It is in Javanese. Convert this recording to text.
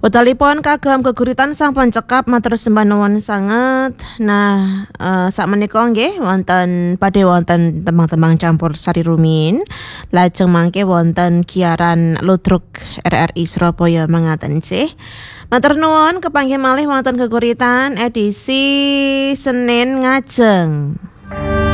Betalipun kagem geguritan sampun cekap matur sembah nuwun sanget. Nah, sakmenika nggih wonten tembang-tembang campur sari rumin. Lajeng mangke wonten giaran ludruk RRI Surabaya mangaten sih. Matur nuwun kepanggih malih wonten geguritan edisi Senin ngajeng.